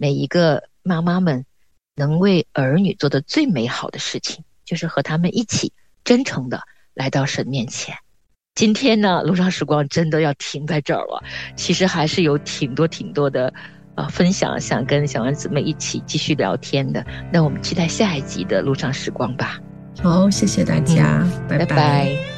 每一个妈妈们能为儿女做的最美好的事情，就是和他们一起真诚的来到神面前。今天呢，路上时光真的要停在这儿了，其实还是有挺多的分享想跟小安姊妹一起继续聊天的。那我们期待下一集的路上时光吧。 好，谢谢大家，拜拜拜。